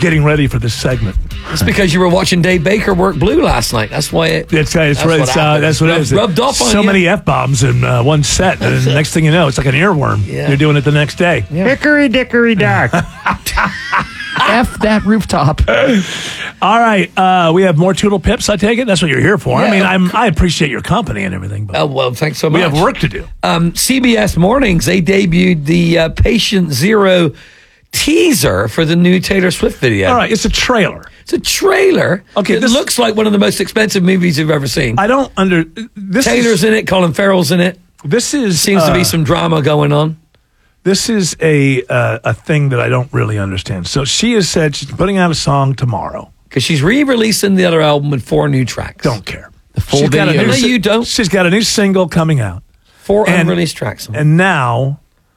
getting ready for this segment. It's because you were watching Dave Baker work Blue last night. That's why it. That's what it is. Rubbed off on so you. many F-bombs in one set, and the next thing you know, it's like an earworm. Yeah. You're doing it the next day. Yeah. Hickory dickory dock. F that rooftop. All right, we have more Toodle Pips. I take it that's what you're here for. Yeah. I mean, I appreciate your company and everything, but Oh, well, thanks so much. we have work to do. CBS Mornings, they debuted the Patient Zero teaser for the new Taylor Swift video. All right, it's a trailer. It's a trailer. Okay, It this- looks like one of the most expensive movies you've ever seen. This Taylor's in it. Colin Farrell's in it. This is Seems to be some drama going on. This is a thing that I don't really understand. So she has said she's putting out a song tomorrow. Because she's re-releasing the other album with 4 new tracks. Don't care. The full She's got a video. new No, you don't. She's got a new single coming out. 4 And- unreleased tracks. And now,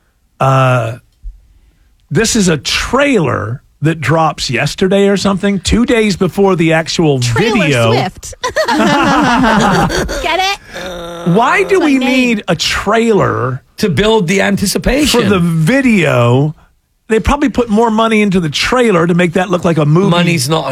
this is a trailer that drops yesterday or something, 2 days before the actual Taylor video. Swift. Get it? Why do my we name. need a trailer To build the anticipation. for the video? They probably put more money into the trailer to make that look like a movie. money's not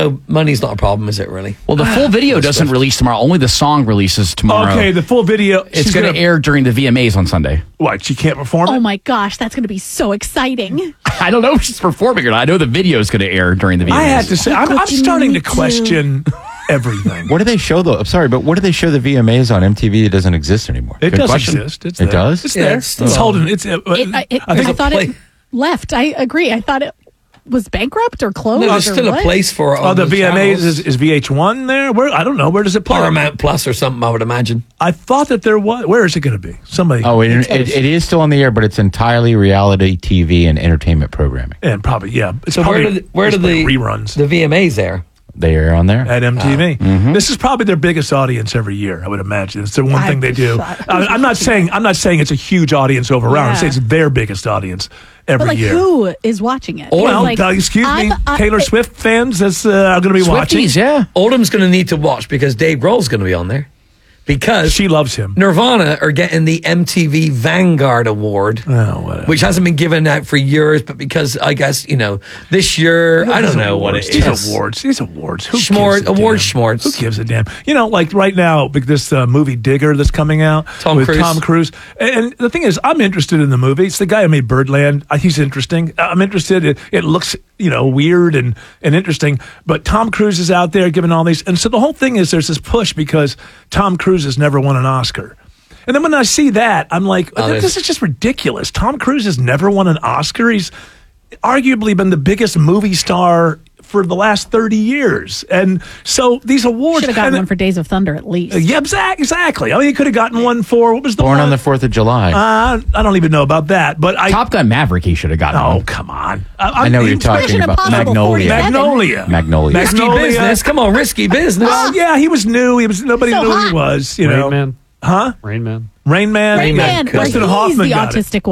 a problem, is it really? Well, the full video doesn't release tomorrow. Only the song releases tomorrow. Okay, the full video. It's she's going to air during the VMAs on Sunday. What? She can't perform it? Oh my gosh, that's going to be so exciting. I don't know if she's performing or not. I know the video is going to air during the VMAs. I have to say, I'm What you starting to need to- question everything. What do they show though? I'm sorry, but what do they show the VMAs on MTV? It doesn't exist anymore. It Good does question. exist. It's It there. does? It's Yeah, there. it's It's, still- holding. It's. I think thought play- it left. I agree. I thought it was bankrupt or closed. No, there's or still what? a place for it. Oh, on the VMAs channels. is VH1 there? Where I don't know. Where does it play? Paramount Plus or something, I would imagine. I thought that there was. Where is it going to be? Somebody. Oh, it is still on the air, but it's entirely reality TV and entertainment programming. and probably yeah. It's So probably, where do it's the reruns The VMAs there? They air on there. at MTV? This is probably their biggest audience every year. I would imagine it's the one thing they do. I'm not saying it's a huge audience overall. I'm Yeah. saying it's their biggest audience every But like, year. who is watching it? Well, Like, excuse me, I'm- Taylor Swift fans that's are going to be watching. Swifties, yeah. Oldham's going to need to watch because Dave Grohl's going to be on there. Because She loves him. Nirvana are getting the MTV Vanguard Award, Oh, whatever. which hasn't been given out for years, but because I guess, this year, I don't know what it These is. awards. Who Schmort- gives a award damn? schmorts. Who gives a damn? Like right now, this movie Digger that's coming out with Tom Cruise. And the thing is, I'm interested in the movie. It's the guy who made Birdland. He's interesting. I'm interested. It looks, weird and interesting. But Tom Cruise is out there giving all these. And so the whole thing is there's this push because Tom Cruise has never won an Oscar. And then when I see that, I'm like, this is just ridiculous. Tom Cruise has never won an Oscar. He's arguably been the biggest movie star for the last 30 years. And so these awards... Should have gotten one for Days of Thunder at least. Yeah, exactly. I mean, he could have gotten one for... What was the Born one? on the 4th of July. I don't even know about that, but Top Gun Maverick, he should have gotten. Oh, one. come on. I know what you're talking Mission about. Impossible Magnolia. 47. Magnolia. Risky business. Come on, risky business. Well, yeah, he was new. Nobody So knew who hot. he was, Rain know. Man. Huh? Rain Man. Rain Man. Rain Man, where Dustin he's Hoffman the got it. autistic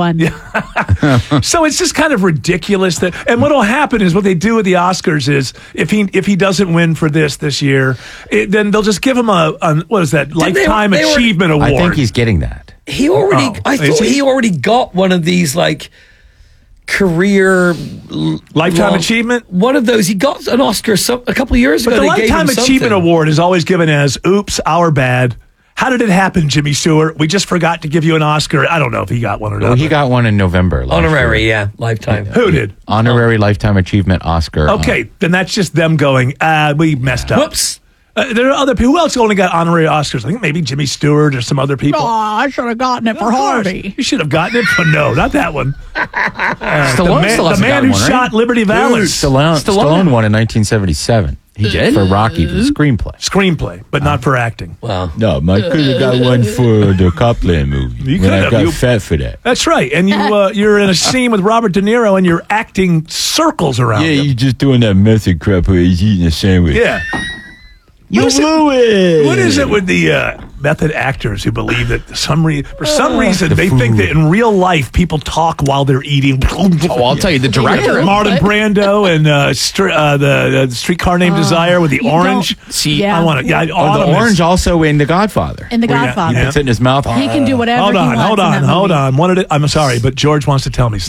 one. So it's just kind of ridiculous and what will happen is what they do with the Oscars is if he doesn't win for this year, then they'll just give him a what is that, Lifetime they were- Achievement Award. I think he's getting that. He already, I is thought he? he already got one of these career Lifetime Achievement. One of those. He got an Oscar a couple of years But ago. the They gave Lifetime him Achievement something. Award is always given as oops, our bad. How did it happen, Jimmy Stewart? We just forgot to give you an Oscar. I don't know if he got one or not. Well, he got one in November. last Honorary, year. yeah, Lifetime. Who did? Honorary Lifetime Achievement Oscar. Okay, then that's just them going, we messed up. Whoops. There are other people. Who else only got honorary Oscars? I think maybe Jimmy Stewart or some other people. Oh, I should have gotten it for Of course. Harvey. You should have gotten it, but no, not that one. Stallone still The hasn't man gotten who one, right? shot Liberty Valance. Stallone won in 1977. He did? For Rocky, for the screenplay. Screenplay, but not for acting. Wow. No, I could have got one for the Copland movie. You when could I have. got You- fat for that. That's right. And you're in a scene with Robert De Niro, and you're acting circles around Yeah, him. you're just doing that method crap where he's eating a sandwich. Yeah. You What is it- blew it. What is it with the method actors who believe that for some reason they think food. that in real life people talk while they're eating? Oh, I'll tell you, the director. Marlon Brando and the Streetcar Named Desire with the you orange. See, Yeah. I want to. Yeah, Oh, Autumn the is- orange also in The Godfather. In The Well, yeah, Godfather. yeah. Puts it in his mouth. He can do whatever Hold he on, wants hold in on, that hold movie. on. I'm sorry, but George wants to tell me something.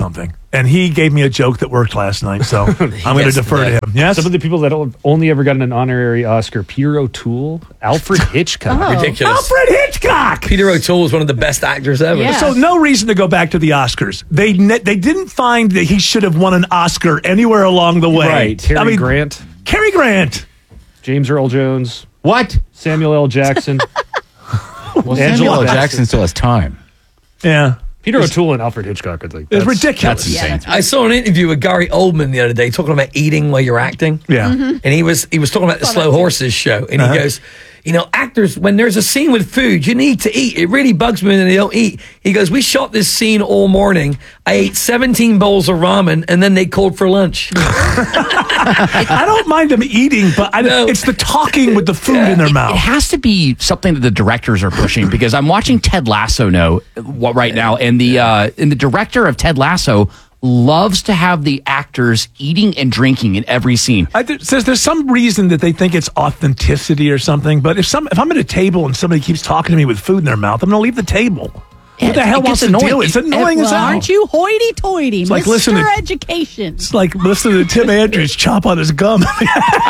And he gave me a joke that worked last night, so I'm going to defer to him. Yes? Some of the people that only ever gotten an honorary Oscar, Peter O'Toole, Alfred Hitchcock. Ridiculous. Alfred Hitchcock! Peter O'Toole was one of the best actors ever. Yeah. So no reason to go back to the Oscars. They didn't find that he should have won an Oscar anywhere along the way. Right. Cary Grant. Cary Grant. James Earl Jones. What? Samuel L. Jackson. Samuel L. Jackson still has time. Yeah. Peter O'Toole and Alfred Hitchcock. It's ridiculous. That's insane. I saw an interview with Gary Oldman the other day talking about eating while you're acting. Yeah. And he was talking about the Slow Horses show. And he goes, actors, when there's a scene with food, you need to eat. It really bugs me when they don't eat. He goes, we shot this scene all morning. I ate 17 bowls of ramen, and then they called for lunch. I don't mind them eating, but it's the talking with the food in their mouth. It has to be something that the directors are pushing, because I'm watching Ted Lasso right now, and the director of Ted Lasso loves to have the actors eating and drinking in every scene. There's some reason that they think it's authenticity or something, but if I'm at a table and somebody keeps talking to me with food in their mouth, I'm going to leave the table. What the hell wants to do? It's annoying as hell. Aren't you hoity-toity, like Mr. Education? It's like listening to Tim Andrews chop on his gum. Hey,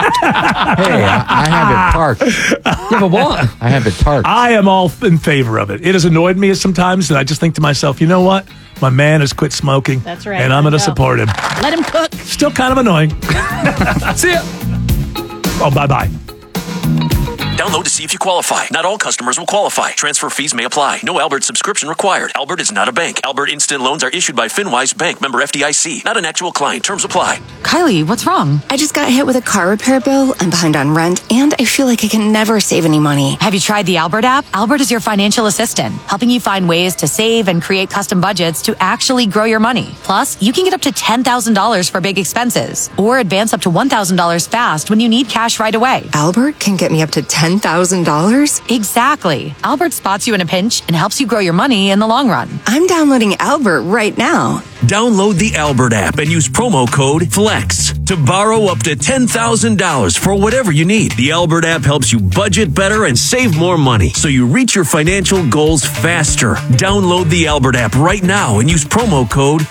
I have it parked. Yeah, but what? I have it parked. I am all in favor of it. It has annoyed me sometimes, and I just think to myself, you know what? My man has quit smoking. That's right. And I'm going to support him. Let him cook. Still kind of annoying. See ya. Oh, bye-bye. Download to see if you qualify. Not all customers will qualify. Transfer fees may apply. No Albert subscription required. Albert is not a bank. Albert Instant Loans are issued by FinWise Bank, member FDIC. Not an actual client. Terms apply. Kylie, what's wrong? I just got hit with a car repair bill. I'm behind on rent, and I feel like I can never save any money. Have you tried the Albert app? Albert is your financial assistant, helping you find ways to save and create custom budgets to actually grow your money. Plus, you can get up to $10,000 for big expenses, or advance up to $1,000 fast when you need cash right away. Albert can get me up to $10,000? Exactly. Albert spots you in a pinch and helps you grow your money in the long run. I'm downloading Albert right now. Download the Albert app and use promo code FLEX to borrow up to $10,000 for whatever you need. The Albert app helps you budget better and save more money, so you reach your financial goals faster. Download the Albert app right now and use promo code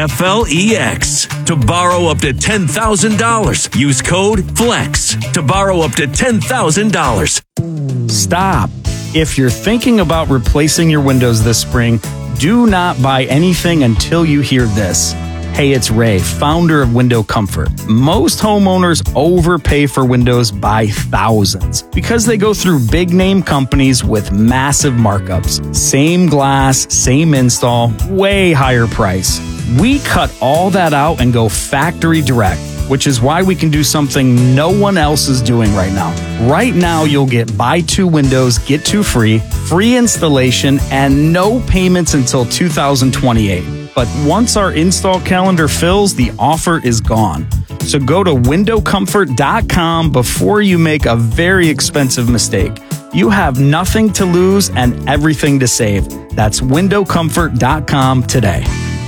FLEX to borrow up to $10,000. Use code FLEX to borrow up to $10,000. Stop. If you're thinking about replacing your windows this spring, do not buy anything until you hear this. Hey, it's Ray, founder of Window Comfort. Most homeowners overpay for windows by thousands because they go through big name companies with massive markups. Same glass, same install, way higher price. We cut all that out and go factory direct, which is why we can do something no one else is doing right now. Right now, you'll get buy 2 windows, get 2 free, free installation, and no payments until 2028. But once our install calendar fills, the offer is gone. So go to windowcomfort.com before you make a very expensive mistake. You have nothing to lose and everything to save. That's windowcomfort.com today.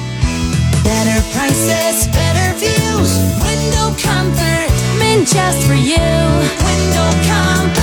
Better prices, better views. Window Comfort, meant just for you. Window Comfort.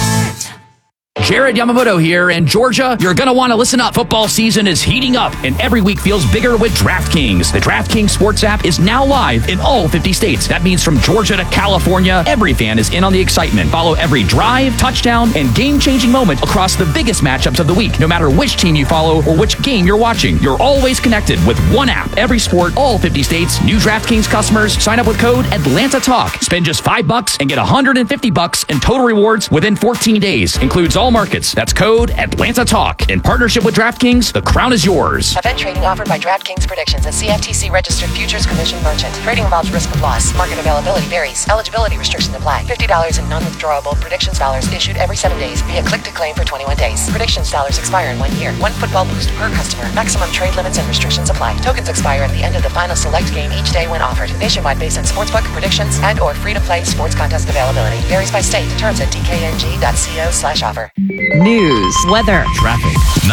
Jared Yamamoto here, and Georgia, you're going to want to listen up. Football season is heating up, and every week feels bigger with DraftKings. The DraftKings Sports app is now live in all 50 states. That means from Georgia to California, every fan is in on the excitement. Follow every drive, touchdown, and game-changing moment across the biggest matchups of the week. No matter which team you follow or which game you're watching, you're always connected with one app. Every sport, all 50 states. New DraftKings customers, sign up with code ATLANTATALK. Spend just $5 and get $150 in total rewards within 14 days. Includes all markets. That's code ATLANTATALK. In partnership with DraftKings, the crown is yours. Event trading offered by DraftKings Predictions, a CFTC registered futures commission merchant. Trading involves risk of loss. Market availability varies. Eligibility restrictions apply. $50 in non-withdrawable predictions dollars issued every 7 days via click to claim for 21 days. Predictions dollars expire in 1 year. 1 football boost per customer. Maximum trade limits and restrictions apply. Tokens expire at the end of the final select game each day when offered. Nationwide based on sportsbook predictions and or free-to-play sports contest availability. Varies by state. Terms at dkng.co/offer. news, weather, traffic.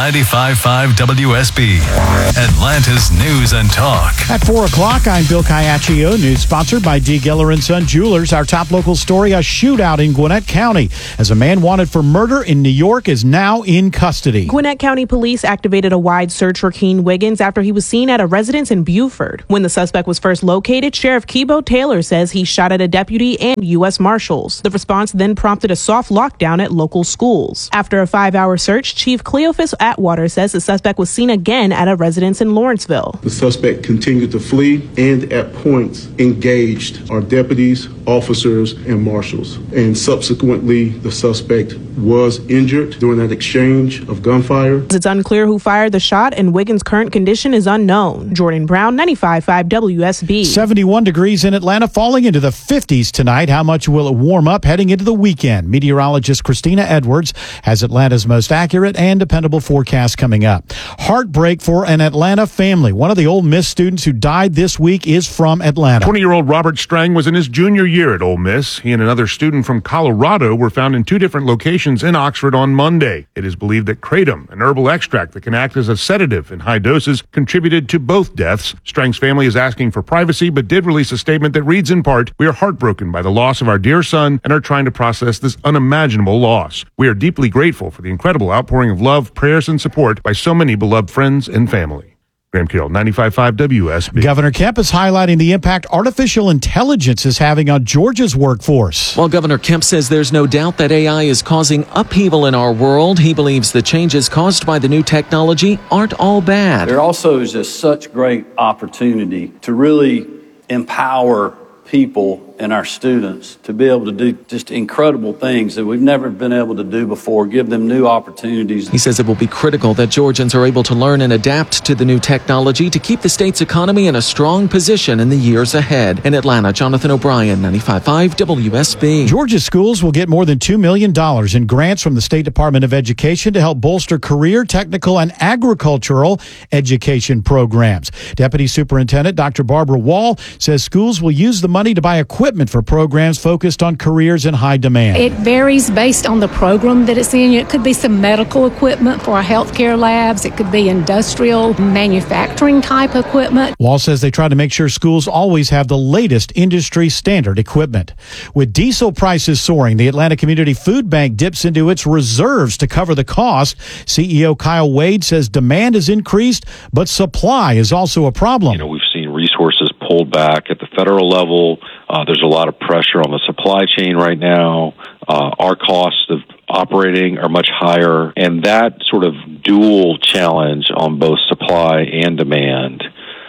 95.5 WSB, Atlanta's News and Talk. At 4 o'clock, I'm Bill Caiaccio. News sponsored by D. Geller & Son Jewelers. Our top local story, a shootout in Gwinnett County as a man wanted for murder in New York is now in custody. Gwinnett County police activated a wide search for Keen Wiggins after he was seen at a residence in Buford. When the suspect was first located, Sheriff Kibo Taylor says he shot at a deputy and U.S. Marshals. The response then prompted a soft lockdown at local schools. After a 5-hour search, Chief Cleophas Atwater says the suspect was seen again at a residence in Lawrenceville. The suspect continued to flee and at points engaged our deputies, officers, and marshals. And subsequently, the suspect was injured during that exchange of gunfire. It's unclear who fired the shot and Wiggins' current condition is unknown. Jordan Brown, 95.5 WSB. 71 degrees in Atlanta, falling into the 50s tonight. How much will it warm up heading into the weekend? Meteorologist Christina Edwards has Atlanta's most accurate and dependable forecast coming up. Heartbreak for an Atlanta family. One of the Ole Miss students who died this week is from Atlanta. 20-year-old Robert Strang was in his junior year at Ole Miss. He and another student from Colorado were found in two different locations in Oxford on Monday. It is believed that kratom, an herbal extract that can act as a sedative in high doses, contributed to both deaths. Strang's family is asking for privacy, but did release a statement that reads in part, "We are heartbroken by the loss of our dear son and are trying to process this unimaginable loss. We are deeply grateful for the incredible outpouring of love, prayers, and support by so many beloved friends and family." Graham Carroll, 95.5 WSB. Governor Kemp is highlighting the impact artificial intelligence is having on Georgia's workforce. While Governor Kemp says there's no doubt that AI is causing upheaval in our world, he believes the changes caused by the new technology aren't all bad. There also is just such great opportunity to really empower people and our students to be able to do just incredible things that we've never been able to do before, give them new opportunities. He says it will be critical that Georgians are able to learn and adapt to the new technology to keep the state's economy in a strong position in the years ahead. In Atlanta, Jonathan O'Brien, 95.5 WSB. Georgia schools will get more than $2 million in grants from the State Department of Education to help bolster career, technical, and agricultural education programs. Deputy Superintendent Dr. Barbara Wall says schools will use the money to buy equipment for programs focused on careers in high demand. It varies based on the program that it's in. It could be some medical equipment for our healthcare labs. It could be industrial manufacturing type equipment. Wall says they try to make sure schools always have the latest industry standard equipment. With diesel prices soaring, the Atlanta Community Food Bank dips into its reserves to cover the cost. CEO Kyle Wade says demand has increased, but supply is also a problem. We've seen resources pulled back at the federal level. There's a lot of pressure on the supply chain right now. Our costs of operating are much higher, and that sort of dual challenge on both supply and demand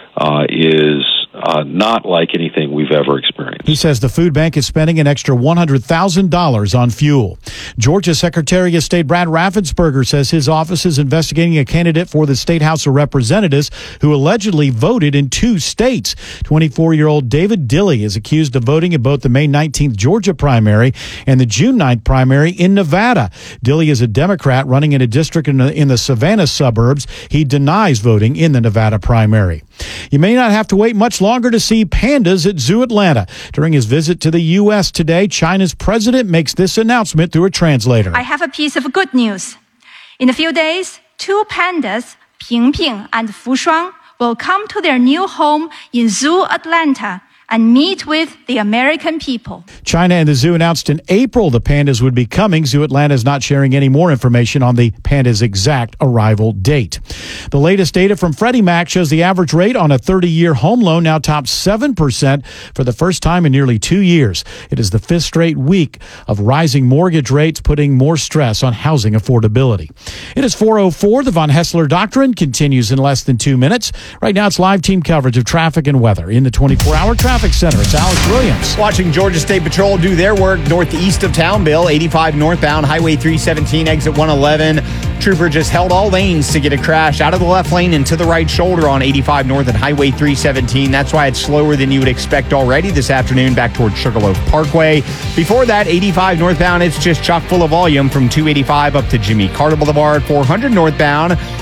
is not like anything we've ever experienced. He says the food bank is spending an extra $100,000 on fuel. Georgia Secretary of State Brad Raffensperger says his office is investigating a candidate for the State House of Representatives who allegedly voted in 2 states. 24-year-old David Dilley is accused of voting in both the May 19th Georgia primary and the June 9th primary in Nevada. Dilley is a Democrat running in a district in the Savannah suburbs. He denies voting in the Nevada primary. You may not have to wait much longer to see pandas at Zoo Atlanta. During his visit to the U.S. today, China's president makes this announcement through a translator. I have a piece of good news. In a few days, 2 pandas, Ping Ping and Fu Shuang, will come to their new home in Zoo Atlanta and meet with the American people. China and the zoo announced in April the pandas would be coming. Zoo Atlanta is not sharing any more information on the pandas' exact arrival date. The latest data from Freddie Mac shows the average rate on a 30-year home loan now tops 7% for the first time in nearly 2 years. It is the 5th straight week of rising mortgage rates, putting more stress on housing affordability. It is 4:04. The Von Hessler Doctrine continues in less than 2 minutes. Right now it's live team coverage of traffic and weather in the 24-hour traffic center. It's Alex Williams. Watching Georgia State Patrol do their work northeast of town, Bill. 85 northbound, Highway 317, exit 111. Trooper just held all lanes to get a crash out of the left lane and to the right shoulder on 85 north at Highway 317. That's why it's slower than you would expect already this afternoon back towards Sugarloaf Parkway. Before that, 85 northbound, it's just chock full of volume from 285 up to Jimmy Carter Boulevard. 400 northbound,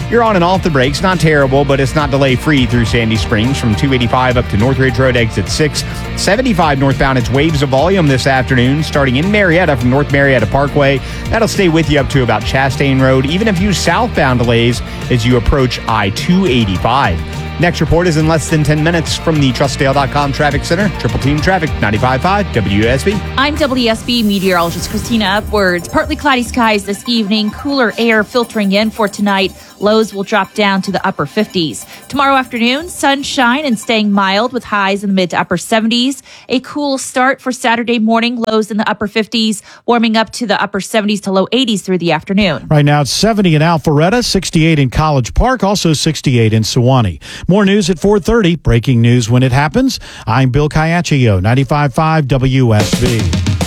You're on and off the brakes. Not terrible, but it's not delay-free through Sandy Springs from 285 up to Northridge Road exit 6. 75 northbound, it's waves of volume this afternoon, starting in Marietta from North Marietta Parkway. That'll stay with you up to about Chastain Road, even a few southbound delays as you approach I-285. Next report is in less than 10 minutes from the TrustDale.com Traffic Center. Triple Team Traffic, 95.5 WSB. I'm WSB meteorologist Christina Upwards. Partly cloudy skies this evening. Cooler air filtering in for tonight. Lows will drop down to the upper 50s. Tomorrow afternoon, sunshine and staying mild with highs in the mid to upper 70s. A cool start for Saturday morning. Lows in the upper 50s, warming up to the upper 70s to low 80s through the afternoon. Right now, it's 70 in Alpharetta, 68 in College Park, also 68 in Sewanee. More news at 4:30. Breaking news when it happens. I'm Bill Caiaccio, 95.5 WSB.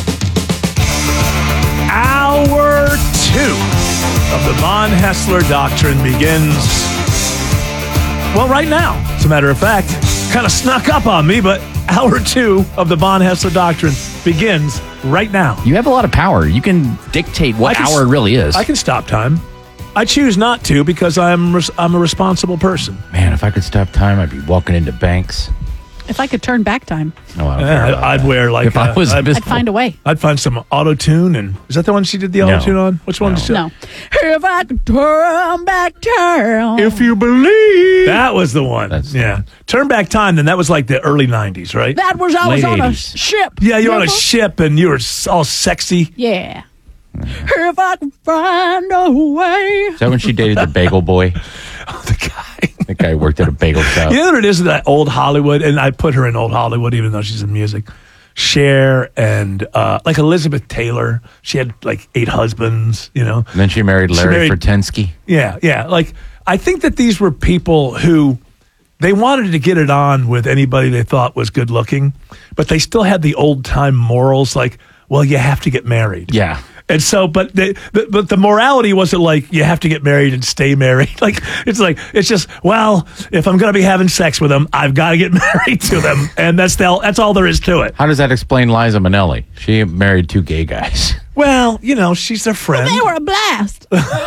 Hour 2 of the Von Haessler Doctrine begins, well, right now. As a matter of fact, kind of snuck up on me, but Hour 2 of the Von Haessler Doctrine begins right now. You have a lot of power. You can dictate what hour it really is. I can stop time. I choose not to because I'm a responsible person. Man, if I could stop time, I'd be walking into banks. If I could turn back time. No, I don't care about I'd that. wear like I'd find a way. I'd find some auto-tune. And is that the one she did the auto-tune on? Which one did she? No. If I could turn back time. If you believe. That was the one. Yeah. Turn Back Time, then that was like the early 90s, right? That was, I was on a ship. Yeah, you were on a remember? ship and you were all sexy. Yeah. If I could find a way. Is that when she dated the bagel boy? The guy worked at a bagel shop. You know what it is, that old Hollywood, and I put her in old Hollywood even though she's in music. Cher and like Elizabeth Taylor. She had like 8 husbands, you know. And then she married Larry Fertensky. Yeah. Like, I think that these were people who they wanted to get it on with anybody they thought was good looking, but they still had the old time morals like, well, you have to get married. Yeah. And so, but the morality wasn't like you have to get married and stay married. Like it's just, well, if I'm going to be having sex with them, I've got to get married to them, and that's all there is to it. How does that explain Liza Minnelli? She married 2 gay guys. Well, you know, she's their friend. They were a blast.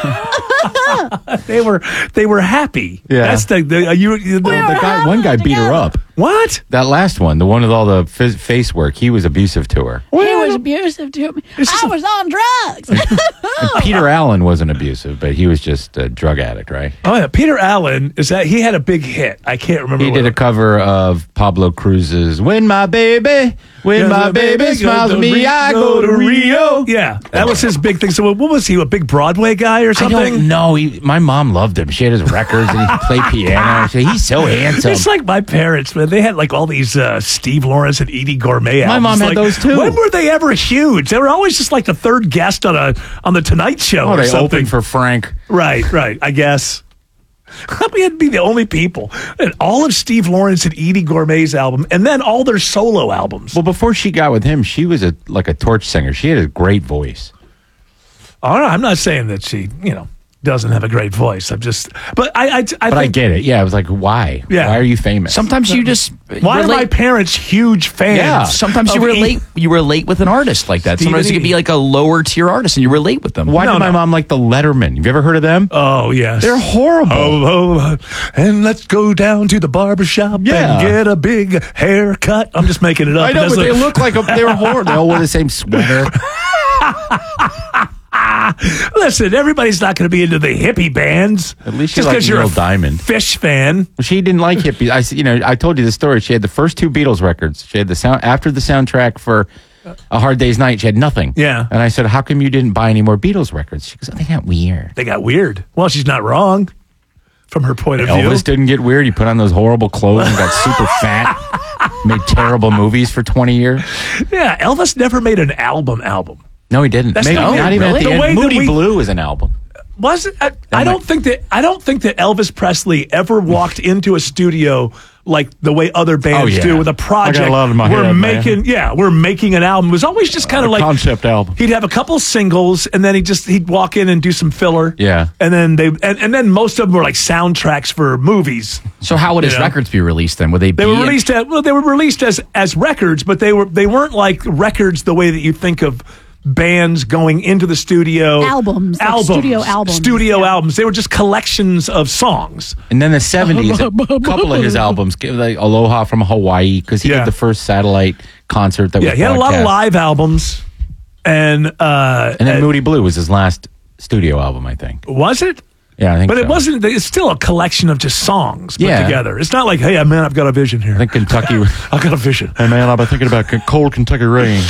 They were happy. Yeah. That's One guy beat her up. What? That last one, the one with all the face work, he was abusive to her. He was abusive to me. I was on drugs. And Peter Allen wasn't abusive, but he was just a drug addict, right? Oh yeah, Peter Allen he had a big hit. I can't remember. He did a cover of Pablo Cruz's "When My Baby Smiles at Me, I Go to Rio." Yeah, that was his big thing. So what was he? A big Broadway guy or something? I don't know. My mom loved him. She had his records and he played piano. He's so handsome. It's like my parents, man. They had like all these Steve Lawrence and Edie Gourmet albums. My mom had those too. When were they ever huge? They were always just like the third guest on the Tonight Show. Oh, or they something. opened for Frank. Right. I guess. We had to be the only people. And all of Steve Lawrence and Edie Gourmet's album, and then all their solo albums. Well, before she got with him, she was like a torch singer. She had a great voice. All right, I'm not saying that she, doesn't have a great voice. I'm just, but I get it. Yeah, I was like, why? Yeah. Why are you famous? Sometimes you just why are my parents huge fans? Yeah. Sometimes you relate with an artist like that. Sometimes you could be like a lower tier artist and you relate with them. Why did my mom like the Letterman? Have you ever heard of them? Oh yes, they're horrible. Oh, and let's go down to the barbershop and get a big haircut. I'm just making it up. I know, but they look like they were horrible. They all wore the same sweater. Listen, everybody's not going to be into the hippie bands. At least just because you're Neil a Diamond Fish fan. She didn't like hippies. I told you the story. She had the first 2 Beatles records. She had the soundtrack for A Hard Day's Night. She had nothing. Yeah. And I said, "How come you didn't buy any more Beatles records?" She goes, "Oh, they got weird." They got weird. Well, she's not wrong from her point of view. Elvis didn't get weird. He put on those horrible clothes and got super fat. Made terrible movies for 20 years. Yeah, Elvis never made an album. No, he didn't. That's not even at the end. Moody Blue is an album. Was it? I don't think that Elvis Presley ever walked into a studio like the way other bands do with a project. We're making an album. It was always just kind of like concept album. He'd have a couple singles and then he'd walk in and do some filler. Yeah. And then and then most of them were like soundtracks for movies. So how would his records be released then? Would they were released they were released as records, but they weren't like records the way that you think of bands going into the studio. Albums. Studio albums. Studio albums. They were just collections of songs. And then the 70s, a couple of his albums, like Aloha from Hawaii, because he did the first satellite concert that was he had a lot of live albums. And then Moody Blue was his last studio album, I think. Was it? Yeah, I think but so. it wasn't. It's still a collection of just songs put together. It's not like, hey, man, I've got a vision here. I think Kentucky. I've got a vision. Hey, man, I've been thinking about cold Kentucky rain.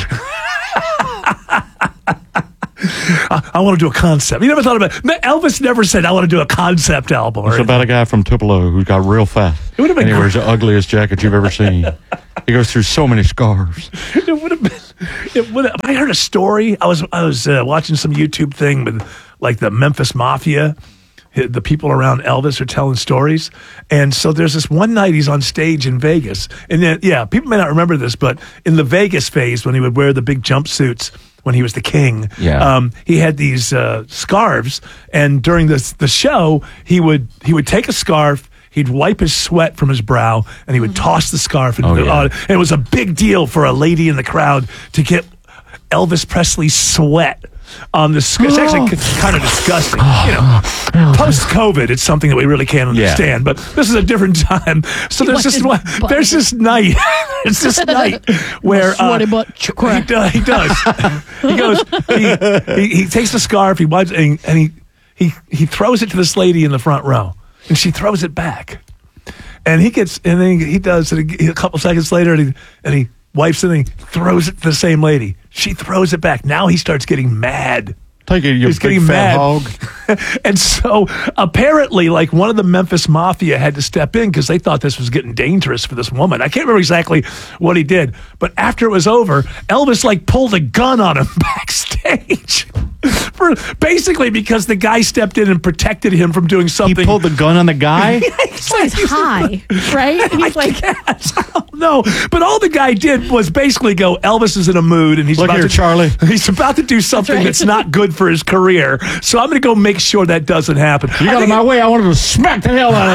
I want to do a concept. You never thought about it. Elvis never said, I want to do a concept album. It's about a guy from Tupelo who got real fat. It would have been and he wears the ugliest jacket you've ever seen. He goes through so many scarves. It would have been. I heard a story. I was watching some YouTube thing with like the Memphis Mafia. The people around Elvis are telling stories. And so there's this one night he's on stage in Vegas. And then, people may not remember this, but in the Vegas phase, when he would wear the big jumpsuits, when he was the king, he had these scarves. And during the show, he would take a scarf, he'd wipe his sweat from his brow, and he would toss the scarf into the audience. And it was a big deal for a lady in the crowd to get Elvis Presley's sweat on the It's actually kind of disgusting. Post-COVID, it's something that we really can't understand. But this is a different time. So there's this night. It's this night where he does. He goes. He takes the scarf. He wipes and he throws it to this lady in the front row, and she throws it back. And then he does it a couple seconds later, and he wipes it and he throws it to the same lady. She throws it back. Now he starts getting mad. Take it, you He's big getting fat mad. hog. And so apparently, like, one of the Memphis Mafia had to step in because they thought this was getting dangerous for this woman. I can't remember exactly what he did, but after it was over, Elvis like pulled a gun on him backstage. Basically because the guy stepped in and protected him from doing something. He pulled the gun on the guy? He's high, right? He's I don't know. But all the guy did was basically go, Elvis is in a mood and he's Look about here, to Charlie. He's about to do something that's not good for his career. So I'm going to go make sure that doesn't happen. You got in my way. I wanted to smack the hell out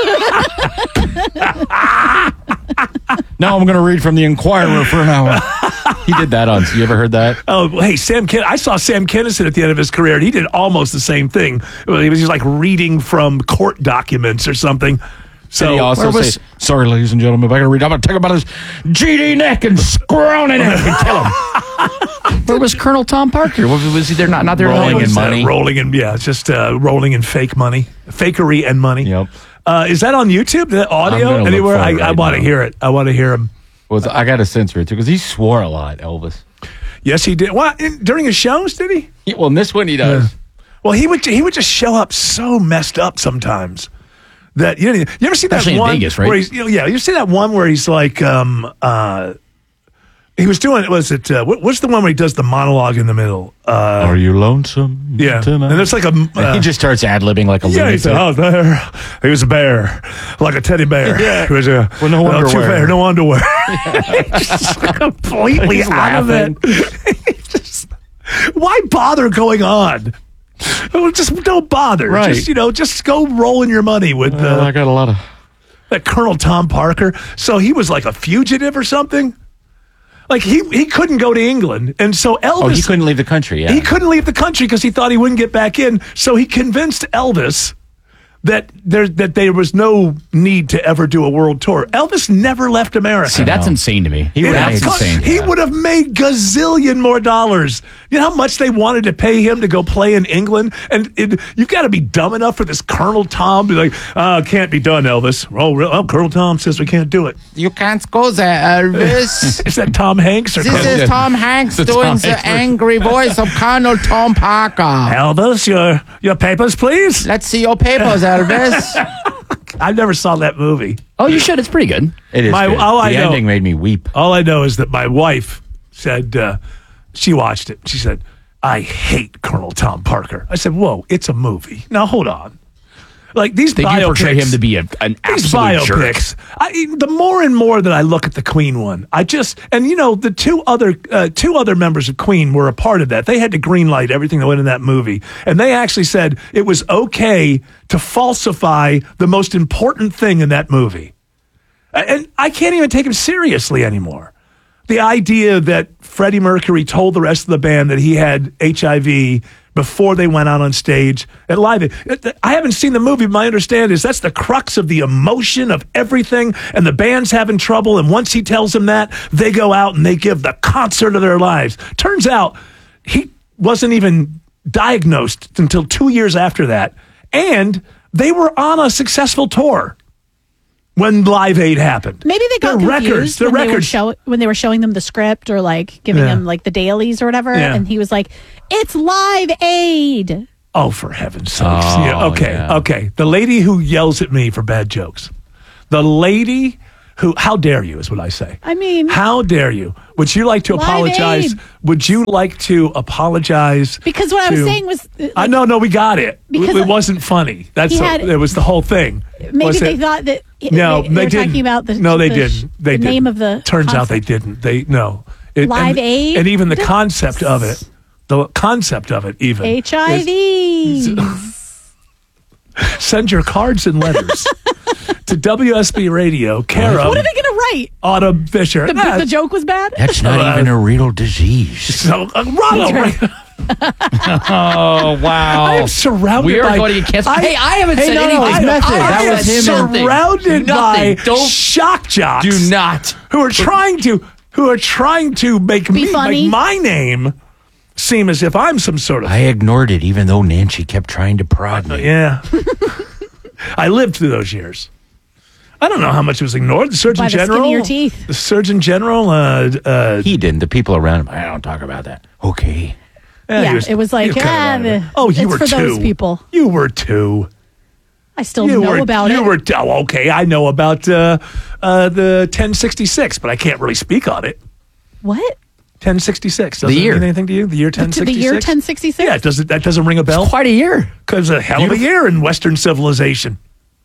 of that woman. Now I'm going to read from the Inquirer for an hour. He did that on. You ever heard that? Oh, hey, I saw Sam Kinison at the end of his career, and he did almost the same thing. He was just like reading from court documents or something. So and he also said, sorry, ladies and gentlemen, I'm going to take him by his GD neck and scrown it and kill him. Where was Colonel Tom Parker? Was he there? Not there rolling in money? Rolling in, just rolling in fake money. Fakery and money. Yep. Is that on YouTube? The audio? Anywhere? I want to hear it. I want to hear him. Well, I got to censor it, too, because he swore a lot, Elvis. Yes, he did. What, during his shows, did he? Well, in this one, he does. Yeah. Well, he would just show up so messed up sometimes. That you ever see that Especially one in Vegas, right? Where he's, you see that one where he's like, he was doing. Was it? What's the one where he does the monologue in the middle? Are you lonesome? Yeah, tonight? and it's like a. He just starts ad-libbing like a lunatic. He said, there. He was a bear, like a teddy bear. Yeah. He was a no underwear. No underwear. Just completely out of it. Why bother going on? Just don't bother. Right. Just go rolling your money with. I got a lot of that Colonel Tom Parker. So he was like a fugitive or something. Like he couldn't go to England, and so Elvis. Oh, he couldn't leave the country. Yeah, he couldn't leave the country because he thought he wouldn't get back in. So he convinced Elvis that there was no need to ever do a world tour. Elvis never left America. See, that's insane to me. That's insane. He would have made gazillion more dollars. You know how much they wanted to pay him to go play in England? And you've got to be dumb enough for this Colonel Tom to be like, can't be done, Elvis. Oh, Colonel Tom says we can't do it. You can't go there, Elvis. Is that Tom Hanks? Or this is Tom Hanks doing the angry voice of Colonel Tom Parker. Elvis, your papers, please. Let's see your papers, Elvis. I never saw that movie. Oh, you should. It's pretty good. It is good. The ending made me weep. All I know is that my wife said, she watched it. She said, I hate Colonel Tom Parker. I said, whoa, it's a movie. Now, hold on. Like these they biopics, do portray him to be an absolute jerk. The more and more that I look at the Queen one, the two other members of Queen were a part of that. They had to greenlight everything that went in that movie, and they actually said it was okay to falsify the most important thing in that movie. And I can't even take him seriously anymore. The idea that Freddie Mercury told the rest of the band that he had HIV before they went out on stage at Live Aid. I haven't seen the movie, but my understanding is that's the crux of the emotion of everything, and the band's having trouble, and once he tells them that, they go out and they give the concert of their lives. Turns out he wasn't even diagnosed until 2 years after that, and they were on a successful tour when Live Aid happened. Maybe they got confused when they were showing them the script or like giving them like the dailies or whatever, and he was like, "It's Live Aid." Oh, for heaven's sakes! Okay. The lady who yells at me for bad jokes, the lady who, how dare you, is what I say. I mean, how dare you? Would you like to apologize? Aid. Would you like to apologize? Because what I was saying was, no, we got it. Because it wasn't funny. It was the whole thing. Maybe they thought that. No, they were talking about the. No, they didn't. They didn't. Name of the. Turns concept. out they didn't. Live Aid, and even the concept of it. The concept of it, even HIV. Send your cards and letters to WSB Radio, care of. What are they going to write? Autumn Fisher. The joke was bad? That's not even a real disease. So, Ronald. Oh, wow. I'm surrounded we are by... going to get canceled. Hey, I haven't said anything. That was him. Surrounded by shock jocks. Do not. Who are trying to make my name seem as if I'm some sort of... I ignored it, even though Nancy kept trying to prod me. Yeah. I lived through those years. I don't know how much was ignored. The Surgeon General... By the skin of your teeth. The Surgeon General... he didn't. The people around him. I don't talk about that. Okay. It was like, you were for two. those people. You were two. I still know about it. Okay, I know about the 1066, but I can't really speak on it. What? 1066. The year. Mean anything to you? The year 1066? The year 1066? Yeah, that doesn't ring a bell? It's quite a year. Because a hell of a year in Western civilization.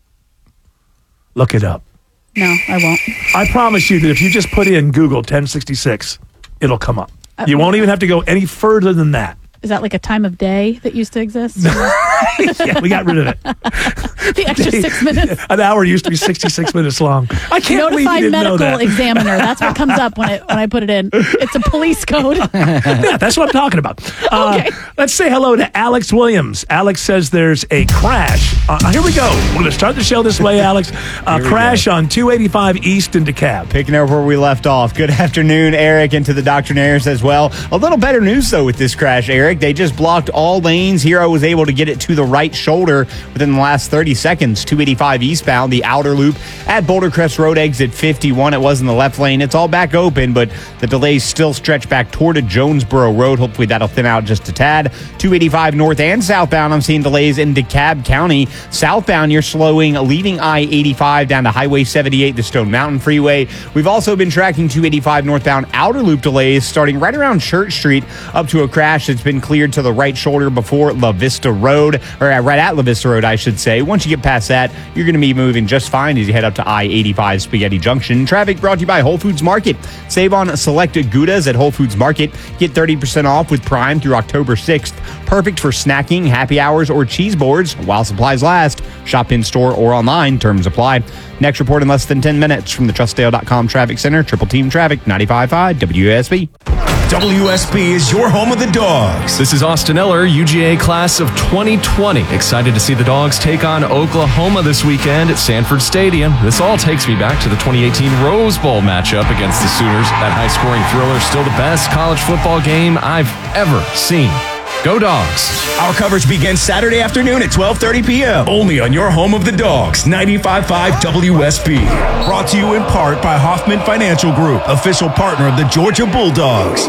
Look it up. No, I won't. I promise you that if you just put in Google 1066, it'll come up. You won't even have to go any further than that. Is that like a time of day that used to exist? Yeah, we got rid of it. The extra 6 minutes. An hour used to be 66 minutes long. I can't believe you didn't know that. Notified medical examiner. That's what comes up when I put it in. It's a police code. Yeah, that's what I'm talking about. Okay. Let's say hello to Alex Williams. Alex says there's a crash. Here we go. We're going to start the show this way, Alex. Crash on 285 East in DeKalb. Picking up where we left off. Good afternoon, Eric, and to the doctrinaires as well. A little better news, though, with this crash, Eric. They just blocked all lanes. Hero was able to get it to the right shoulder within the last 30 seconds. 285 eastbound, the outer loop at Boulder Crest Road, exit 51. It was in the left lane. It's all back open, but the delays still stretch back toward Jonesboro Road. Hopefully that'll thin out just a tad. 285 north and southbound, I'm seeing delays in DeKalb County. Southbound, you're slowing, leaving I-85 down to Highway 78, the Stone Mountain Freeway. We've also been tracking 285 northbound outer loop delays starting right around Church Street up to a crash that's been cleared to the right shoulder before La Vista Road, or right at La Vista Road, I should say. Once you get past that, you're going to be moving just fine as you head up to I-85 Spaghetti Junction. Traffic brought to you by Whole Foods Market. Save on select Goudas at Whole Foods Market. Get 30% off with Prime through October 6th. Perfect for snacking, happy hours, or cheese boards while supplies last. Shop in store or online. Terms apply. Next report in less than 10 minutes from the TrustDale.com Traffic Center. Triple Team Traffic, 95.5 WSB. WSB is your home of the Dogs. This is Austin Eller, UGA class of 2020. Excited to see the Dogs take on Oklahoma this weekend at Sanford Stadium. This all takes me back to the 2018 Rose Bowl matchup against the Sooners. That high-scoring thriller, still the best college football game I've ever seen. Go Dogs. Our coverage begins Saturday afternoon at 12:30 p.m. Only on your home of the Dogs, 95.5 WSB. Brought to you in part by Hoffman Financial Group, official partner of the Georgia Bulldogs.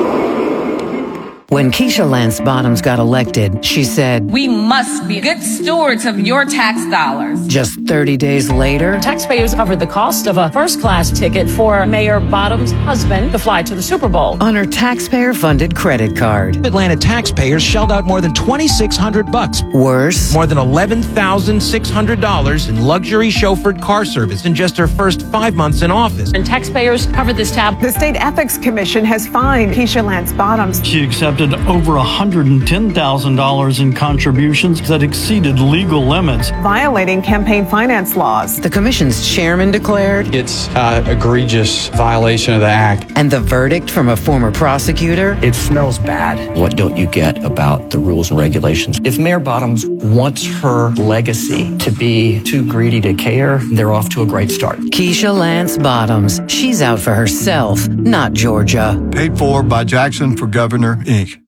When Keisha Lance Bottoms got elected, she said, "We must be good stewards of your tax dollars." Just 30 days later, taxpayers covered the cost of a first-class ticket for Mayor Bottoms' husband to fly to the Super Bowl on her taxpayer-funded credit card. Atlanta taxpayers shelled out more than $2,600. Worse, more than $11,600 in luxury chauffeured car service in just her first 5 months in office. And taxpayers covered this tab. The State Ethics Commission has fined Keisha Lance Bottoms. She accepted accepted over $110,000 in contributions that exceeded legal limits, violating campaign finance laws. The commission's chairman declared it's an egregious violation of the act. And the verdict from a former prosecutor? It smells bad. What don't you get about the rules and regulations? If Mayor Bottoms wants her legacy to be too greedy to care, they're off to a great start. Keisha Lance Bottoms. She's out for herself, not Georgia. Paid for by Jackson for Governor, Inc.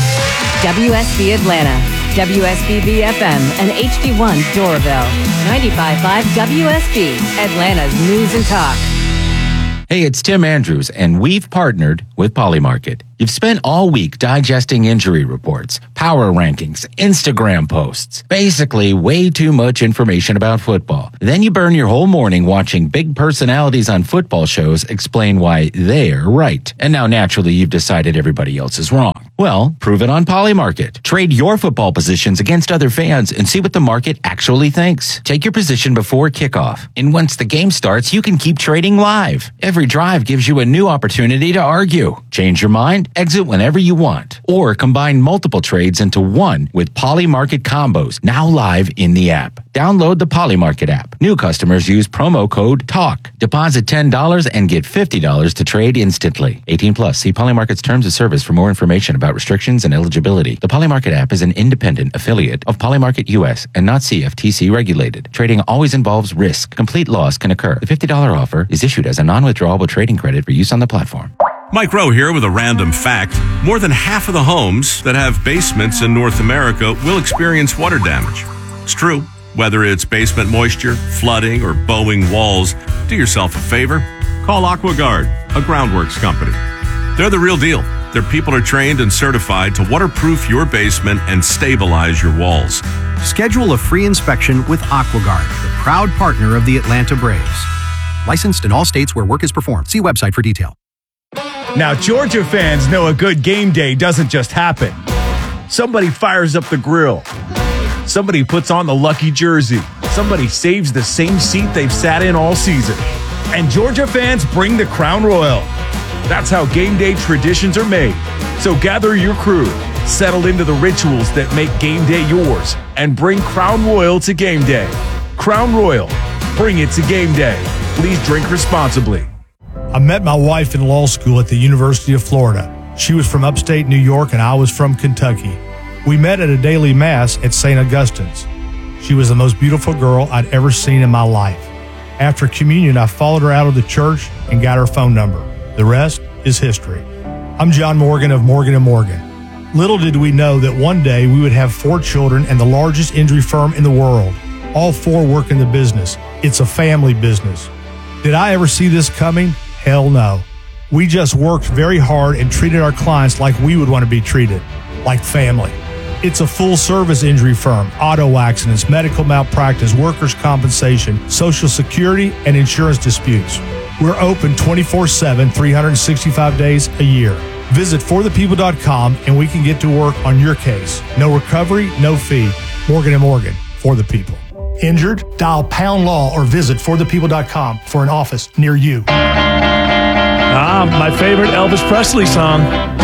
WSB Atlanta, WSBB FM, and HD1 Doraville. 95.5 WSB, Atlanta's News and Talk. Hey, it's Tim Andrews, and we've partnered with Polymarket. You've spent all week digesting injury reports, power rankings, Instagram posts, basically way too much information about football. Then you burn your whole morning watching big personalities on football shows explain why they're right. And now naturally you've decided everybody else is wrong. Well, prove it on Polymarket. Trade your football positions against other fans and see what the market actually thinks. Take your position before kickoff. And once the game starts, you can keep trading live. Every drive gives you a new opportunity to argue. Change your mind? Exit whenever you want. Or combine multiple trades into one with Polymarket combos, now live in the app. Download the Polymarket app. New customers use promo code TALK. Deposit $10 and get $50 to trade instantly. 18 plus. See Polymarket's terms of service for more information about restrictions and eligibility. The Polymarket app is an independent affiliate of Polymarket US and not CFTC regulated. Trading always involves risk. Complete loss can occur. The $50 offer is issued as a non-withdrawable trading credit for use on the platform. Mike Rowe here with a random fact. More than half of the homes that have basements in North America will experience water damage. It's true. Whether it's basement moisture, flooding, or bowing walls, do yourself a favor. Call AquaGuard, a groundworks company. They're the real deal. Their people are trained and certified to waterproof your basement and stabilize your walls. Schedule a free inspection with AquaGuard, the proud partner of the Atlanta Braves. Licensed in all states where work is performed. See website for detail. Now, Georgia fans know a good game day doesn't just happen. Somebody fires up the grill. Somebody puts on the lucky jersey. Somebody saves the same seat they've sat in all season. And Georgia fans bring the Crown Royal. That's how game day traditions are made. So gather your crew, settle into the rituals that make game day yours, and bring Crown Royal to game day. Crown Royal, bring it to game day. Please drink responsibly. I met my wife in law school at the University of Florida. She was from upstate New York and I was from Kentucky. We met at a daily mass at St. Augustine's. She was the most beautiful girl I'd ever seen in my life. After communion, I followed her out of the church and got her phone number. The rest is history. I'm John Morgan of Morgan & Morgan. Little did we know that one day we would have 4 children and the largest injury firm in the world. All 4 work in the business. It's a family business. Did I ever see this coming? Hell no. We just worked very hard and treated our clients like we would want to be treated, like family. It's a full-service injury firm, auto accidents, medical malpractice, workers' compensation, Social Security, and insurance disputes. We're open 24/7, 365 days a year. Visit forthepeople.com and we can get to work on your case. No recovery, no fee. Morgan & Morgan, for the people. Injured? Dial pound law or visit forthepeople.com for an office near you. My favorite Elvis Presley song.